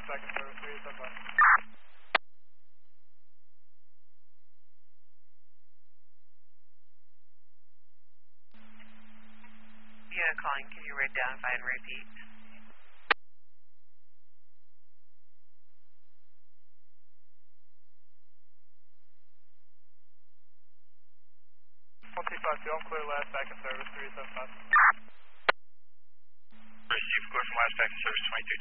last second service, 375. Unit calling, can you identify and repeat? I'm clear last second service, 375. Receive clear from last second service,